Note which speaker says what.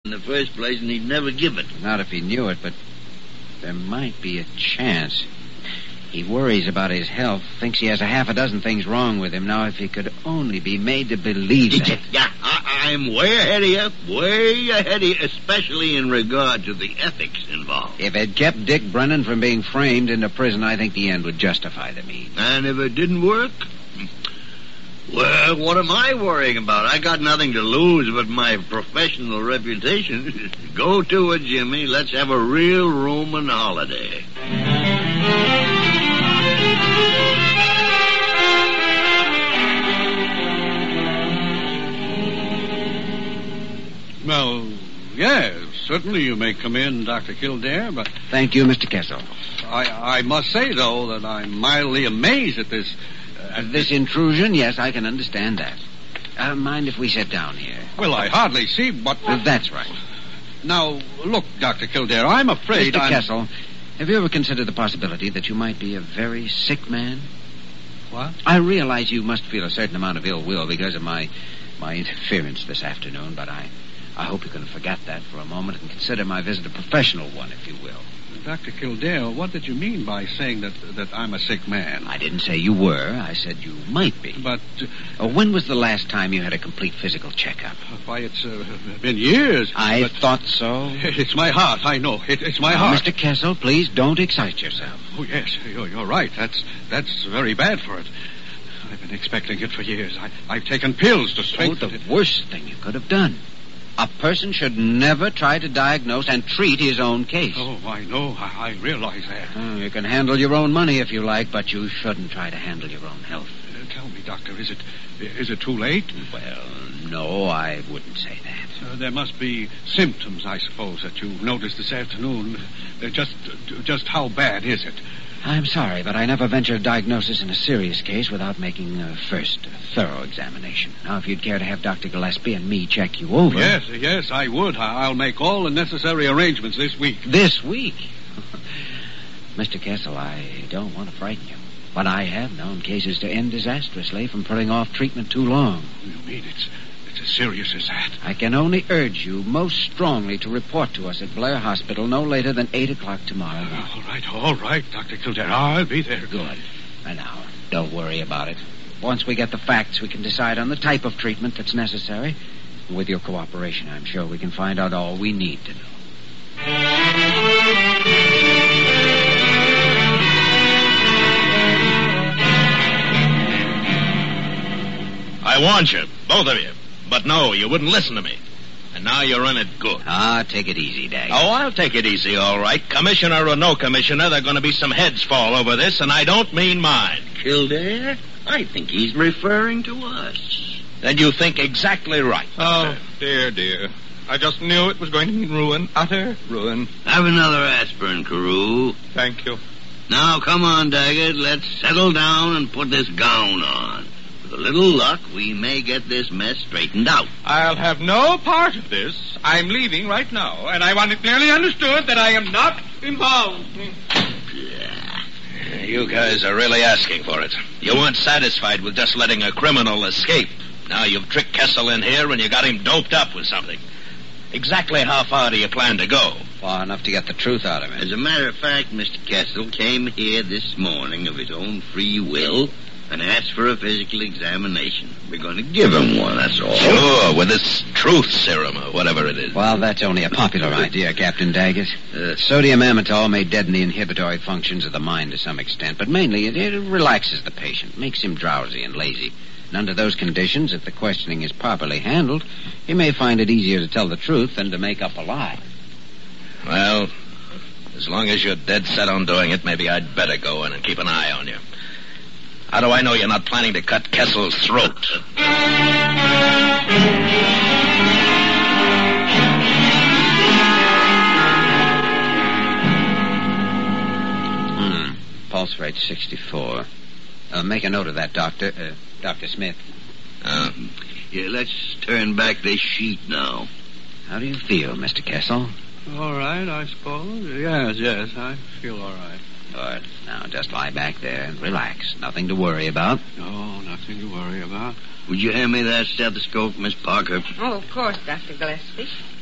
Speaker 1: in the first place, and he'd never give it.
Speaker 2: Not if he knew it, but there might be a chance. He worries about his health, thinks he has a half a dozen things wrong with him. Now, if he could only be made to believe that...
Speaker 1: Yeah, I'm way ahead of you, especially in regard to the ethics involved.
Speaker 2: If it kept Dick Brennan from being framed into prison, I think the end would justify the means.
Speaker 1: And if it didn't work? Well, what am I worrying about? I got nothing to lose but my professional reputation. Go to it, Jimmy. Let's have a real Roman holiday.
Speaker 3: Well, yes, certainly you may come in, Dr. Kildare, but...
Speaker 2: Thank you, Mr. Kessel.
Speaker 3: I must say, though, that I'm mildly amazed at this...
Speaker 2: This intrusion? Yes, I can understand that. Mind if we sit down here?
Speaker 3: Well, I hardly see what...
Speaker 2: That's right.
Speaker 3: Now, look, Dr. Kildare, I'm afraid
Speaker 2: Mr. Kessel, have you ever considered the possibility that you might be a very sick man?
Speaker 3: What?
Speaker 2: I realize you must feel a certain amount of ill will because of my interference this afternoon, but I hope you can forget that for a moment and consider my visit a professional one, if you will.
Speaker 3: Dr. Kildare, what did you mean by saying that I'm a sick man?
Speaker 2: I didn't say you were. I said you might be.
Speaker 3: But...
Speaker 2: when was the last time you had a complete physical checkup?
Speaker 3: Why, it's been years.
Speaker 2: I thought so.
Speaker 3: It's my heart, I know. It's my heart.
Speaker 2: Mr. Kessel, please don't excite yourself.
Speaker 3: Oh, yes, you're right. That's very bad for it. I've been expecting it for years. I've taken pills to strengthen it.
Speaker 2: The worst thing you could have done. A person should never try to diagnose and treat his own case.
Speaker 3: Oh, I know. I realize that.
Speaker 2: You can handle your own money if you like, but you shouldn't try to handle your own health.
Speaker 3: Tell me, Doctor, is it too late?
Speaker 2: Well, no, I wouldn't say that.
Speaker 3: There must be symptoms, I suppose, that you noticed this afternoon. Just how bad is it?
Speaker 2: I'm sorry, but I never venture a diagnosis in a serious case without making first a thorough examination. Now, if you'd care to have Dr. Gillespie and me check you over...
Speaker 3: Yes, I would. I'll make all the necessary arrangements this week.
Speaker 2: This week? Mr. Kessel, I don't want to frighten you, but I have known cases to end disastrously from putting off treatment too long.
Speaker 3: You mean it's as serious as that?
Speaker 2: I can only urge you most strongly to report to us at Blair Hospital no later than 8 o'clock tomorrow night.
Speaker 3: All right, Dr. Kildare. I'll be there.
Speaker 2: Good. And now, don't worry about it. Once we get the facts, we can decide on the type of treatment that's necessary. With your cooperation, I'm sure we can find out all we need to know.
Speaker 1: I warned you, both of you. But no, you wouldn't listen to me. And now you're in it good.
Speaker 2: Take it easy, Dag.
Speaker 1: Oh, I'll take it easy, all right. Commissioner or no commissioner, there are going to be some heads fall over this, and I don't mean mine. Kildare? I think he's referring to us. Then you think exactly right.
Speaker 4: Oh, dear. I just knew it was going to mean ruin, utter ruin.
Speaker 1: Have another aspirin, Carew.
Speaker 4: Thank you.
Speaker 1: Now, come on, Daggett. Let's settle down and put this gown on. With a little luck, we may get this mess straightened out.
Speaker 4: I'll have no part of this. I'm leaving right now, and I want it clearly understood that I am not involved.
Speaker 1: You guys are really asking for it. You weren't satisfied with just letting a criminal escape. Now you've tricked Kessel in here, and you got him doped up with something. Exactly how far do you plan to go?
Speaker 2: Far enough to get the truth out of him.
Speaker 1: As a matter of fact, Mr. Kessel came here this morning of his own free will and asked for a physical examination. We're going to give him one, that's all.
Speaker 5: Sure, with this truth serum or whatever it is.
Speaker 2: Well, that's only a popular idea, Captain Daggett. Sodium amytal may deaden the inhibitory functions of the mind to some extent, but mainly it relaxes the patient, makes him drowsy and lazy. And under those conditions, if the questioning is properly handled, he may find it easier to tell the truth than to make up a lie.
Speaker 5: Well, as long as you're dead set on doing it, maybe I'd better go in and keep an eye on you. How do I know you're not planning to cut Kessel's throat?
Speaker 2: Pulse rate 64. Make a note of that, Doctor. Dr. Smith.
Speaker 1: Yeah, let's turn back this sheet now.
Speaker 2: How do you feel, Mr. Kessel?
Speaker 3: All right, I suppose. Yes, I feel all right.
Speaker 2: Good. Now, just lie back there and relax. Nothing to worry about.
Speaker 3: No, nothing to worry about.
Speaker 1: Would you hand me that stethoscope, Miss Parker?
Speaker 6: Oh, of course, Dr. Gillespie.